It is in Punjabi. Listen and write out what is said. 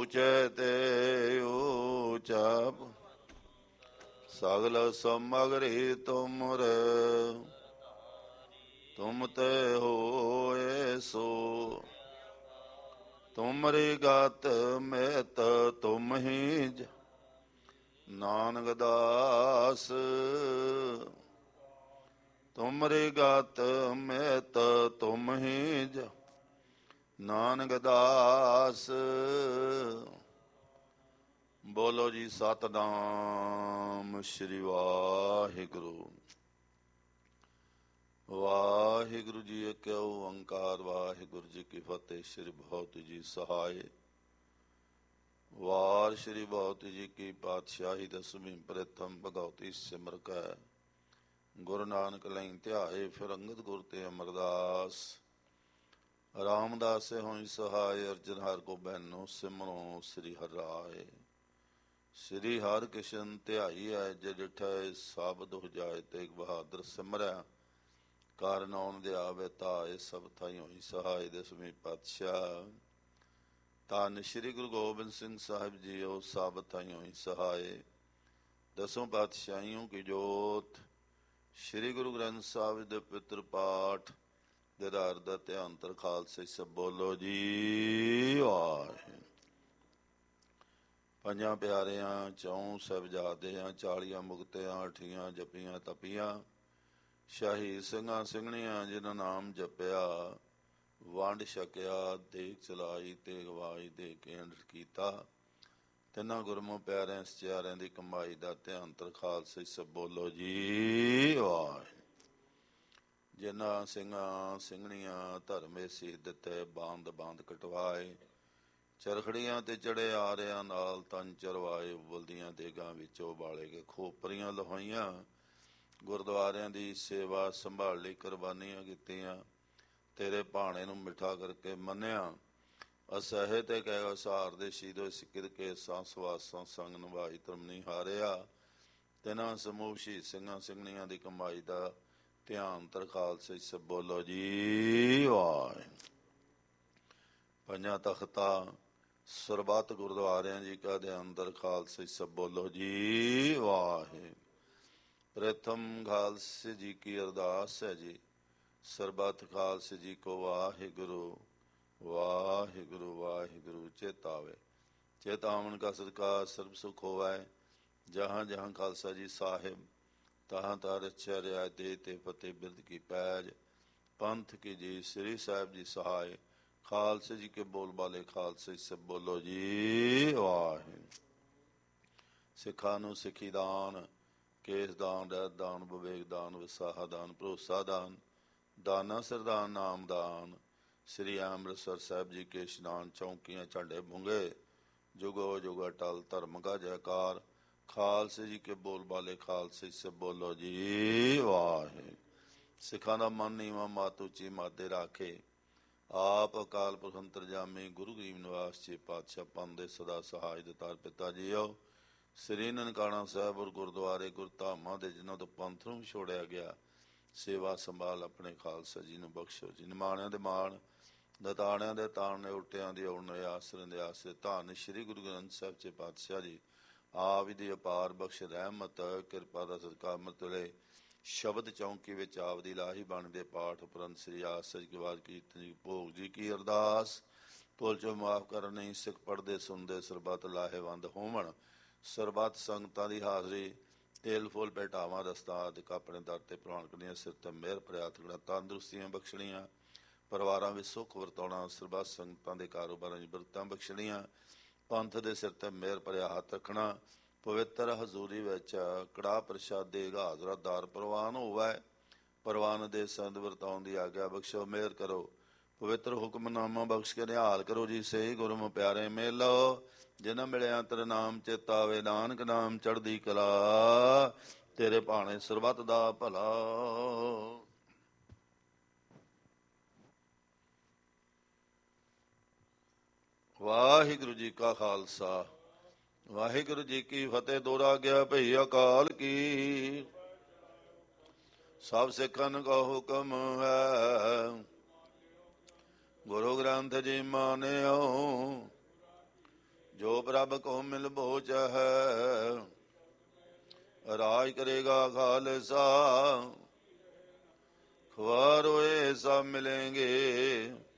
ਊਚੈ ਤੇ ਊਚਾ ਸਗਲ ਸਮਗਰੀ ਤੁਮਰੇ ਤੁਮ ਤੇ ਹੋਏ ਸੋ ਤੁਮਰੀ ਗਤ ਮੇਤ ਤੁਮ ਹੀ ਨਾਨਕ ਦਾਸ ਤੁਮਰੀ ਗਤ ਮੇਤ ਤੁਮ ਹੀ ਨਾਨਕ ਦਾਸ। ਬੋਲੋ ਜੀ ਸਤਿਨਾਮ ਸ੍ਰੀ ਵਾਹਿਗੁਰੂ। ਵਾਹਿਗੁਰੂ ਜੀ ਏਕ ਓੰਕਾਰ ਵਾਹਿਗੁਰੂ ਜੀ ਕੀ ਫਤਿਹ। ਸ੍ਰੀ ਭਗਵਤੀ ਜੀ ਸਹਾਇ ਵਾਰ ਸ੍ਰੀ ਭਗਵਤੀ ਜੀ ਕੀ ਪਾਤਸ਼ਾਹੀ ਦਸਵੀਂ ਪ੍ਰਥਮ ਭਗਵਤੀ ਸਿਮਰ ਕੈ ਗੁਰੂ ਨਾਨਕ ਲਈ ਧਿਆਏ ਫਿਰ ਅੰਗਦ ਗੁਰ ਤੇ ਅਮਰਦਾਸ। ਰਾਮਦਾਸੇ ਹੋਈ ਸਹਾਇ ਅਰਜਨ ਹਰ ਗੋਬਿੰਦੁ ਸਿਮਰੋ ਸ੍ਰੀ ਹਰਿ ਰਾਏ। ਸ੍ਰੀ ਹਰਿ ਕ੍ਰਿਸ਼ਨ ਧਿਆਈ ਹੈ ਜੇ ਡਿਠੈ ਸਾਬਦ ਹੋ ਜਾਏ ਤੇਗ ਬਹਾਦਰ ਸਿਮਰੈ ਕਾਰਨ ਆਉਣ ਦੇ ਆਵੇ ਧਾਏ ਸਭ ਥਾਈ ਹੋਈ ਸਹਾਇ। ਦਸਵੀਂ ਪਾਤਸ਼ਾਹ ਧੰਨ ਸ੍ਰੀ ਗੁਰੂ ਗੋਬਿੰਦ ਸਿੰਘ ਸਾਹਿਬ ਜੀਓ ਸਾਬਤ ਥਾਈ ਹੋਈ ਸਹਾਇ। ਦਸੋਂ ਪਾਤਸ਼ਾਹੀਓਂ ਕੀ ਜੋਤ ਸ੍ਰੀ ਗੁਰੂ ਗ੍ਰੰਥ ਸਾਹਿਬ ਦੇ ਪਿੱਤਰ ਪਾਠ ਦੇ ਆਧਾਰ ਦਾ ਧਿਆਨ ਤਰ ਖਾਲਸੇ ਸਭ ਬੋਲੋ ਜੀ ਵਾਹਿਗੁਰੂ। ਪੰਜਾਂ ਪਿਆਰਿਆਂ ਚੌਂ ਸਾਹਿਬਜ਼ਾਦਿਆਂ 40 ਮੁਕਤਿਆਂ 8 ਜਪੀਆਂ ਤਪੀਆਂ ਸ਼ਹੀਦ ਸਿੰਘਾਂ ਸਿੰਘਣੀਆਂ ਜਿਨ੍ਹਾਂ ਨਾਮ ਜਪਿਆ ਵੰਡ ਛਕਿਆ ਦੇਖ ਚਲਾਈ ਤੇ ਗਵਾਈ ਦੇ ਕੇ ਅੰਡਰ ਕੀਤਾ ਤਿੰਨਾਂ ਗੁਰਮੁਖ ਪਿਆਰਿਆਂ ਸਚਿਆਰਿਆਂ ਦੀ ਕਮਾਈ ਦਾ ਧਿਆਨ ਤਰ ਖਾਲਸੇ ਸਭ ਬੋਲੋ ਜੀ ਵਾਹਿਗੁਰੂ। ਜਿਨ੍ਹਾਂ ਸਿੰਘਾਂ ਸਿੰਘਣੀਆਂ ਧਰਮੇ ਸੀ ਦਿੱਤੇ ਬਾਂਦ ਬਾਂਦ ਕਟਵਾਏ ਚਰਖੜੀਆਂ ਤੇ ਚੜੇ ਆਰਿਆਂ ਨਾਲ ਤਨ ਚਰਵਾਏ ਉਬਲਦੀਆਂ ਦੇਗਾਂ ਵਿੱਚੋਂ ਬਾਲੇ ਕੇ ਖੋਪਰੀਆਂ ਲਹਾਈਆਂ ਗੁਰਦੁਆਰਿਆਂ ਦੀ ਸੇਵਾ ਸੰਭਾਲ ਲਈ ਕੁਰਬਾਨੀਆਂ ਕੀਤੀਆਂ ਤੇਰੇ ਭਾਣੇ ਨੂੰ ਮਿੱਠਾ ਕਰਕੇ ਮੰਨਿਆ ਅਸਹਿ ਤੇ ਕਹਿ ਅਸਾਰ ਦੇ ਸ਼ੀਦੋ ਸਿੱਕਰ ਕੇ ਸਾਂਸਵਾਸਾਂ ਸੰਗ ਨਿਭਾਈ ਧਰਮ ਨਹੀਂ ਹਾਰਿਆ। ਤਿੰਨਾਂ ਸਮੂਹ ਸ਼ਹੀਦ ਸਿੰਘਾਂ ਸਿੰਘਣੀਆਂ ਦੀ ਕਮਾਈ ਦਾ ਧਿਆਨ ਤਰ ਖਾਲਸੇ ਸਭ ਬੋਲੋ ਜੀ ਵਾਹਿਗੁਰੂ। ਪੰਜਾਂ ਤਖਤਾਂ ਸਰਬੱਤ ਗੁਰਦੁਆਰਿਆਂ ਜੀ ਕਾ ਦੇ ਅੰਦਰ ਖਾਲਸੇ ਸਭ ਬੋਲੋ ਜੀ ਵਾਹਿਗੁਰੂ। ਪ੍ਰਥਮ ਖਾਲਸੇ ਜੀ ਕੀ ਅਰਦਾਸ ਹੈ ਜੀ ਸਰਬੱਤ ਖਾਲਸੇ ਜੀ ਕੋ ਵਾਹਿਗੁਰੂ ਵਾਹਿਗੁਰੂ ਵਾਹਿਗੁਰੂ ਚੇਤਾਵੇ। ਚੇਤਾਵਨ ਕਾ ਸਦਕਾ ਸਰਬ ਸੁਖ ਹੋਵੈ ਜਹਾਂ ਜਹਾਂ ਖਾਲਸਾ ਜੀ ਸਾਹਿਬ ਤਹਾਂ ਤਹਾਂ ਰੱਛਿਆ ਰਿਆਇਤ ਦੇ ਤੇ ਫਤਿਹ ਬਿਰਦ ਕੀ ਪੈਜ ਪੰਥ ਕੀ ਜੀ ਸ੍ਰੀ ਸਾਹਿਬ ਜੀ ਸਹਾਇ ਖਾਲਸੇ ਜੀ ਕੇ ਬੋਲ ਬਾਲੇ ਖਾਲਸੇ ਸਭ ਬੋਲੋ ਜੀ ਵਾਹਿਗੁਰੂ। ਸਿੱਖਾਂ ਨੂੰ ਸਿੱਖੀ ਦਾਨ ਕੇਸ ਦਾਨ ਰਹਿਤ ਦਾਨ ਵਿਵੇਕ ਦਾਨ ਵਿਸਾਹਾ ਦਾਨ ਭਰੋਸਾ ਦਾਨ ਦਾਨਾ ਸਰਦਾਨ ਨਾਮ ਦਾਨ ਸ੍ਰੀ ਅੰਮ੍ਰਿਤਸਰ ਸਾਹਿਬ ਜੀ ਕੇ ਇਸ਼ਨਾਨ ਚੌਂਕੀਆਂ ਝੰਡੇ ਭੁੰਗੇ ਜੁਗੋ ਜੁਗ ਅਟਲ ਧਰਮ ਕਾ ਜੈਕਾਰ ਖਾਲਸੇ ਜੀ ਕੇ ਬੋਲ ਬਾਲੇ ਖਾਲਸੇ ਸੇ ਬੋਲੋ ਜੀ ਵਾਹਿਗੁਰੂ। ਸਿੱਖਾਂ ਦਾ ਮਨ ਨੀਵਾਂ ਮੱਤ ਉੱਚੀ ਮਾਦੇ ਰਾਖੇ ਆਪ ਅਕਾਲ ਪੁਰਖ ਅੰਤਰਜਾਮੀ ਗੁਰੂ ਗਰੀਬ ਨਿਵਾਸ ਜੀ ਪਾਤਸ਼ਾਹ ਪੰਥ ਦੇ ਸਦਾ ਸਹਾਇ ਦਤਾਰ ਪਿਤਾ ਜੀਓ ਸ੍ਰੀ ਨਨਕਾਣਾ ਸਾਹਿਬ ਔਰ ਗੁਰਦੁਆਰੇ ਗੁਰਧਾਮਾਂ ਦੇ ਜਿਨ੍ਹਾਂ ਤੋਂ ਪੰਥ ਨੂੰ ਛੋੜਿਆ ਗਿਆ ਸੇਵਾ ਸੰਭਾਲ ਆਪਣੇ ਖਾਲਸਾ ਜੀ ਨੂੰ ਬਖਸ਼ੋ ਜੀ। ਨਿਮਾਣਿਆਂ ਦੇ ਮਾਣ ਦਤਾਣਿਆਂ ਦੇ ਤਾਣੇ ਉਲਟਿਆਂ ਦੀ ਔਣ ਆਸਰੇ ਦੇ ਆਸਰੇ ਧੰਨ ਸ੍ਰੀ ਗੁਰੂ ਗ੍ਰੰਥ ਸਾਹਿਬ ਜੀ ਪਾਤਸ਼ਾਹ ਜੀ ਆਪ ਦੀ ਅਪਾਰ ਬਖਸ਼ ਰਹਿਮਤ ਕਿਰਪਾ ਦਾ ਸਦਕਾ ਮਤਲੇ ਸ਼ਬਦ ਚੌਂਕੀ ਵਿੱਚ ਆਪ ਦੀ ਲਾਹੀ ਬਾਣੀ ਦੇ ਪਾਠ ਉਪਰੰਤ ਸ੍ਰੀ ਆਸਜ ਕੇ ਬਾਅਦ ਕੀਰਤਨ ਜੀ ਭੋਗ ਜੀ ਕੀ ਅਰਦਾਸ ਭੁੱਲ ਚੋਂ ਮਾਫ ਕਰਨ ਨਹੀਂ ਸਿੱਖ ਪੜ੍ਹਦੇ ਸੁਣਦੇ ਸਰਬੱਤ ਲਾਹੇਵੰਦ ਹੋਵਣ ਸਰਬੱਤ ਸੰਗਤਾਂ ਦੀ ਹਾਜ਼ਰੀ ਤੇਲ ਫੁੱਲ ਭੇਟਾਵਾਂ ਰਸਤਾ ਆਦਿਕ ਆਪਣੇ ਦਰ ਤੇ ਪ੍ਰਵਾਨ ਕਰਨੀਆਂ ਸਿਰ ਤੇ ਮਿਹਰ ਭਰਿਆ ਤਗੜਾ ਤੰਦਰੁਸਤੀਆਂ ਬਖਸ਼ਣੀਆਂ ਪਰਿਵਾਰਾਂ ਵਿੱਚ ਸੁੱਖ ਵਰਤਾਉਣਾ ਸਰਬੱਤ ਸੰਗਤਾਂ ਦੇ ਕਾਰੋਬਾਰਾਂ 'ਚ ਬਰਕਤਾਂ ਬਖਸ਼ਣੀਆਂ ਪੰਥ ਦੇ ਸਿਰ ਤੇ ਮਿਹਰ ਭਰਿਆ ਹੱਥ ਰੱਖਣਾ ਪਵਿੱਤਰ ਹਜ਼ੂਰੀ ਵਿੱਚ ਕੜਾਹ ਪ੍ਰਸ਼ਾਦੇ ਹਾਜ਼ਰਾ ਦਾਰ ਪ੍ਰਵਾਨ ਹੋਵੇ ਪ੍ਰਵਾਨ ਦੇ ਸੰਦ ਵਰਤਾਉਣ ਦੀ ਆਗਿਆ ਬਖਸ਼ੋ ਮਿਹਰ ਕਰੋ ਪਵਿੱਤਰ ਹੁਕਮਨਾਮਾ ਬਖਸ਼ ਕੇ ਨਿਹਾਲ ਕਰੋ ਜੀ ਸਹੀ ਗੁਰਮ ਪਿਆਰੇ ਮੇਲੋ ਜਿਨ੍ਹਾਂ ਮਿਲਿਆ ਤੇਰੇ ਨਾਮ ਚੇਤਾਵੇ ਨਾਨਕ ਨਾਮ ਚੜ੍ਹਦੀ ਕਲਾ ਤੇਰੇ ਭਾਣੇ ਸਰਬੱਤ ਦਾ ਭਲਾ। ਵਾਹਿਗੁਰੂ ਜੀ ਕਾ ਖਾਲਸਾ ਵਾਹਿਗੁਰੂ ਜੀ ਕੀ ਫਤਿਹ। ਦੋਹਰਾ ਗਿਆ ਭਈ ਅਕਾਲ ਕੀ ਸਭ ਸਿੱਖਾਂ ਕਾ ਹੁਕਮ ਹੈ ਗੁਰੂ ਗ੍ਰੰਥ ਜੀ ਮਾਨਿਓ ਜੋ ਪ੍ਰਭ ਕੋ ਮਿਲ ਬੋਚ ਹੈ, ਰਾਜ ਕਰੇਗਾ ਖਾਲਸਾ। ਖਵਾਰ ਹੋਏ ਸਭ ਮਿਲेंगे,